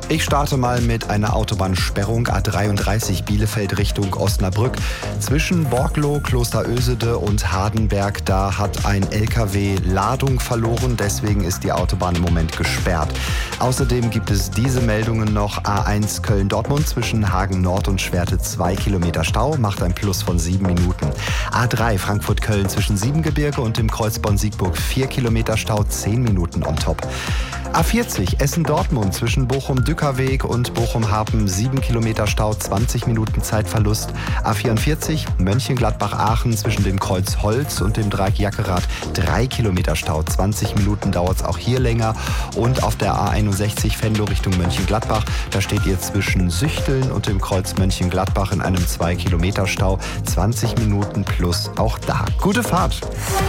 Ich starte mal mit einer Autobahnsperrung A33 Bielefeld Richtung Osnabrück. Zwischen Borglo, Klosterösede und Hardenberg, da hat ein LKW Ladung verloren, deswegen ist die Autobahn im Moment gesperrt. Außerdem gibt es diese Meldungen noch: A1 Köln-Dortmund zwischen Hagen Nord und Schwerte 2 Kilometer Stau, macht ein Plus von 7 Minuten. A3 Frankfurt-Köln zwischen Siebengebirge und dem Kreuz Bonn-Siegburg 4 Kilometer Stau, 10 Minuten on top. A40 Essen-Dortmund zwischen Bochum-Dückerweg und Bochum-Harpen 7 Kilometer Stau, 20 Minuten Zeitverlust. A44 Mönchengladbach-Aachen zwischen dem Kreuz Holz und dem Dreieck Jackerath 3 Kilometer Stau, 20 Minuten dauert es auch hier länger. Und auf der A61 Venlo Richtung Mönchengladbach, da steht ihr zwischen Süchteln und dem Kreuz Mönchengladbach in einem 2 Kilometer Stau, 20 Minuten plus auch da. Gute Fahrt!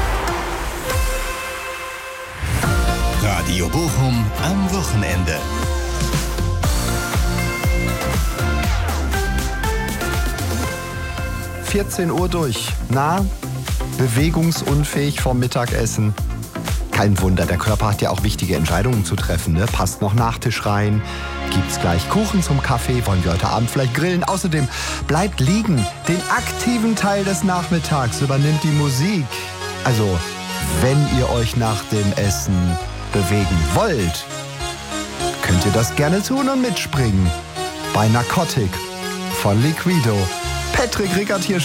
Radio Bochum am Wochenende. 14 Uhr durch. Na, bewegungsunfähig vom Mittagessen. Kein Wunder, der Körper hat ja auch wichtige Entscheidungen zu treffen. Ne? Passt noch Nachtisch rein? Gibt's gleich Kuchen zum Kaffee? Wollen wir heute Abend vielleicht grillen? Außerdem bleibt liegen. Den aktiven Teil des Nachmittags übernimmt die Musik. Also, wenn ihr euch nach dem Essen bewegen wollt, könnt ihr das gerne tun und mitspringen. Bei Narcotic von Liquido. Patrick Rickert hier.